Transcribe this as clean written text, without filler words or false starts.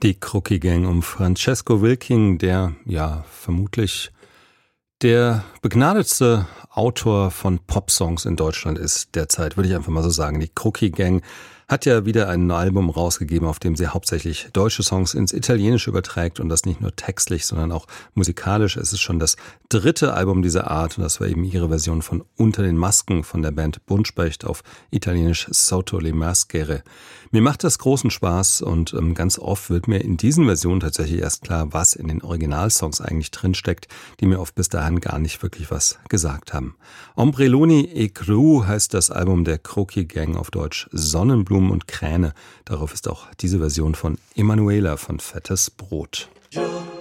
Die Crookie Gang um Francesco Wilking, der vermutlich der begnadetste Autor von Popsongs in Deutschland ist derzeit, würde ich einfach mal so sagen. Die Crookie Gang hat ja wieder ein Album rausgegeben, auf dem sie hauptsächlich deutsche Songs ins Italienische überträgt und das nicht nur textlich, sondern auch musikalisch. Es ist schon das dritte Album dieser Art und das war eben ihre Version von Unter den Masken von der Band Buntspecht auf Italienisch Sotto le Maschere. Mir macht das großen Spaß und ganz oft wird mir in diesen Versionen tatsächlich erst klar, was in den Originalsongs eigentlich drinsteckt, die mir oft bis dahin gar nicht wirklich was gesagt haben. Ombrelloni e Gru heißt das Album der Crookie Gang, auf Deutsch Sonnenblumen und Kräne. Darauf ist auch diese Version von Emanuela von Fettes Brot.